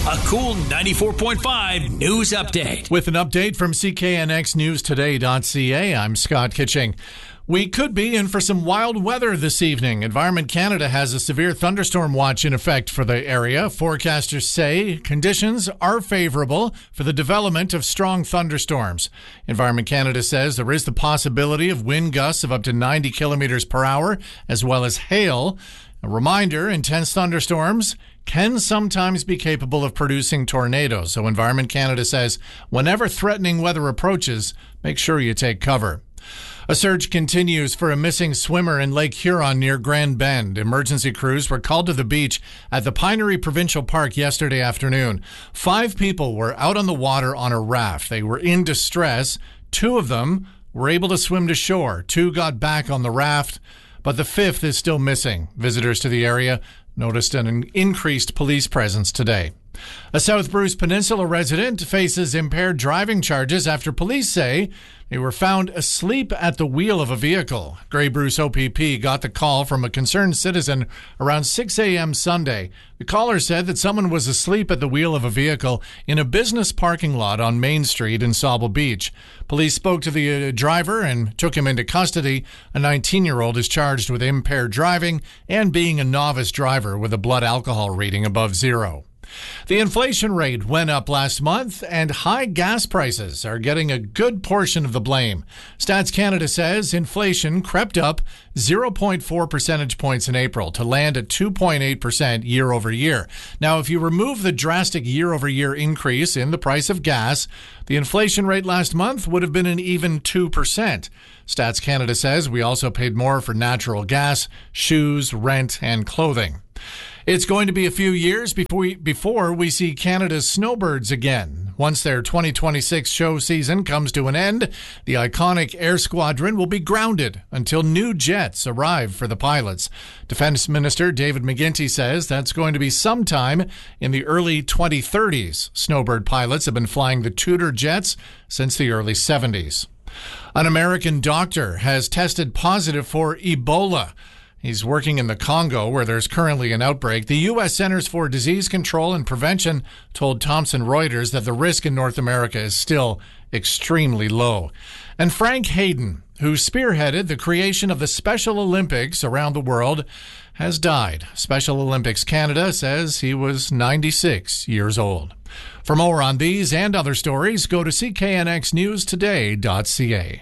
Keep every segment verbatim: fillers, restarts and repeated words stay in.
A Cool ninety-four point five news update. With an update from C K N X News Today dot C A, I'm Scott Kitching. We could be in for some wild weather this evening. Environment Canada has a severe thunderstorm watch in effect for the area. Forecasters say conditions are favorable for the development of strong thunderstorms. Environment Canada says there is the possibility of wind gusts of up to ninety kilometers per hour, as well as hail. A reminder, intense thunderstorms can sometimes be capable of producing tornadoes. So Environment Canada says whenever threatening weather approaches, make sure you take cover. A search continues for a missing swimmer in Lake Huron near Grand Bend. Emergency crews were called to the beach at the Pinery Provincial Park yesterday afternoon. Five people were out on the water on a raft. They were in distress. Two of them were able to swim to shore. Two got back on the raft, but the fifth is still missing. Visitors to the area noticed an increased police presence today. A South Bruce Peninsula resident faces impaired driving charges after police say they were found asleep at the wheel of a vehicle. Grey Bruce O P P got the call from a concerned citizen around six a.m. Sunday. The caller said that someone was asleep at the wheel of a vehicle in a business parking lot on Main Street in Sauble Beach. Police spoke to the uh, driver and took him into custody. A nineteen-year-old is charged with impaired driving and being a novice driver with a blood alcohol reading above zero. The inflation rate went up last month, and high gas prices are getting a good portion of the blame. Stats Canada says inflation crept up zero point four percentage points in April to land at two point eight percent year over year. Now, if you remove the drastic year over year increase in the price of gas, the inflation rate last month would have been an even two percent. Stats Canada says we also paid more for natural gas, shoes, rent, and clothing. It's going to be a few years before we, before we see Canada's snowbirds again. Once their twenty twenty-six show season comes to an end, the iconic Air Squadron will be grounded until new jets arrive for the pilots. Defense Minister David McGuinty says that's going to be sometime in the early twenty thirties. Snowbird pilots have been flying the Tudor jets since the early seventies. An American doctor has tested positive for Ebola. He's working in the Congo, where there's currently an outbreak. The U S Centers for Disease Control and Prevention told Thomson Reuters that the risk in North America is still extremely low. And Frank Hayden, who spearheaded the creation of the Special Olympics around the world, has died. Special Olympics Canada says he was ninety-six years old. For more on these and other stories, go to C K N X News Today dot C A.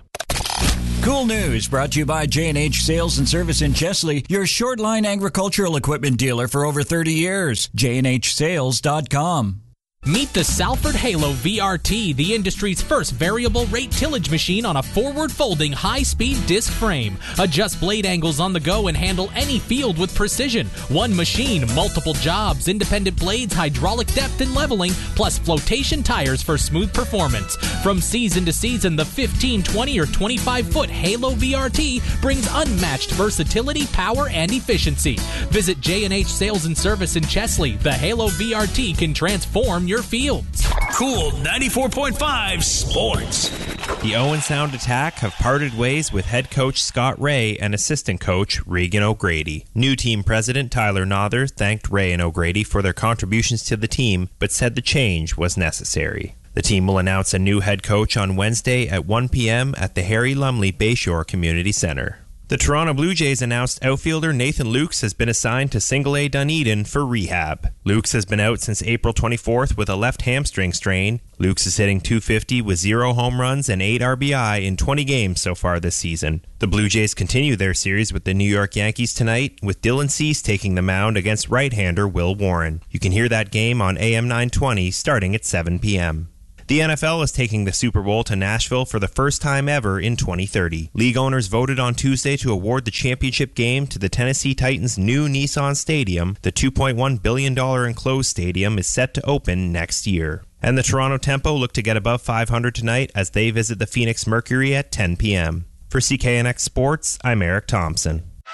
Cool News brought to you by J and H Sales and Service in Chesley, your short-line agricultural equipment dealer for over thirty years. J and H sales dot com. Meet the Salford Halo V R T, the industry's first variable rate tillage machine on a forward-folding high-speed disc frame. Adjust blade angles on the go and handle any field with precision. One machine, multiple jobs, independent blades, hydraulic depth and leveling, plus flotation tires for smooth performance. From season to season, the fifteen, twenty, or twenty-five foot Halo V R T brings unmatched versatility, power, and efficiency. Visit J and H Sales and Service in Chesley. The Halo V R T can transform your fields. Cool ninety-four point five Sports. The Owen Sound Attack have parted ways with head coach Scott Ray and assistant coach Regan O'Grady. New team president Tyler Nother thanked Ray and O'Grady for their contributions to the team, but said the change was necessary. The team will announce a new head coach on Wednesday at one p.m. at the Harry Lumley Bayshore Community Center. The Toronto Blue Jays announced outfielder Nathan Lukes has been assigned to Single A Dunedin for rehab. Lukes has been out since April twenty-fourth with a left hamstring strain. Lukes is hitting two fifty with zero home runs and eight R B I in twenty games so far this season. The Blue Jays continue their series with the New York Yankees tonight, with Dylan Cease taking the mound against right-hander Will Warren. You can hear that game on A M nine twenty starting at seven p.m. The N F L is taking the Super Bowl to Nashville for the first time ever in twenty thirty. League owners voted on Tuesday to award the championship game to the Tennessee Titans' new Nissan Stadium. The two point one billion dollars enclosed stadium is set to open next year. And the Toronto Tempo look to get above five hundred tonight as they visit the Phoenix Mercury at ten p.m. For C K N X Sports, I'm Eric Thompson.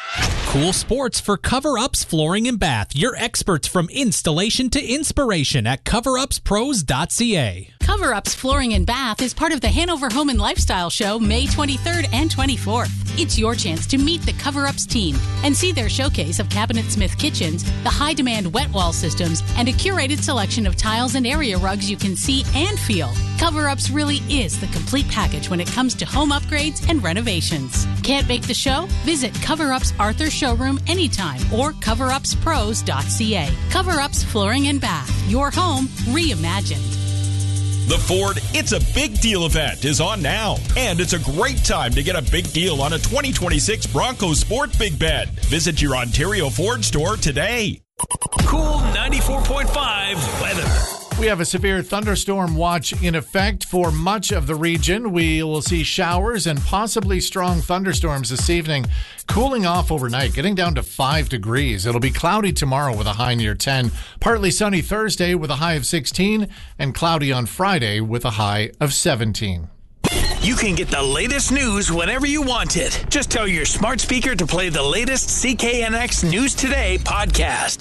Cool sports for Cover Ups Flooring and Bath. Your experts from installation to inspiration at cover ups pros dot c a. Cover Ups Flooring and Bath is part of the Hanover Home and Lifestyle Show May twenty-third and twenty-fourth. It's your chance to meet the Cover Ups team and see their showcase of Cabinet Smith kitchens, the high-demand wet wall systems, and a curated selection of tiles and area rugs you can see and feel. Cover Ups really is the complete package when it comes to home upgrades and renovations. Can't make the show? Visit Cover Ups Arthur Showroom anytime or cover ups pros dot c a. Cover Ups Flooring and Bath. Your home reimagined. The Ford It's a Big Deal event is on now, and it's a great time to get a big deal on a twenty twenty-six Bronco Sport Big Bed. Visit your Ontario Ford store today. Cool ninety-four point five weather. We have a severe thunderstorm watch in effect for much of the region. We will see showers and possibly strong thunderstorms this evening, cooling off overnight, getting down to five degrees. It'll be cloudy tomorrow with a high near ten, partly sunny Thursday with a high of sixteen, and cloudy on Friday with a high of seventeen. You can get the latest news whenever you want it. Just tell your smart speaker to play the latest C K N X News Today podcast.